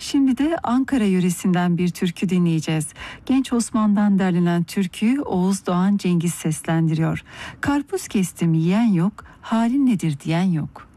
Şimdi de Ankara yöresinden bir türkü dinleyeceğiz. Genç Osman'dan derlenen türküyü Oğuz Doğan Cengiz seslendiriyor. Karpuz kestim yiyen yok, halin nedir diyen yok.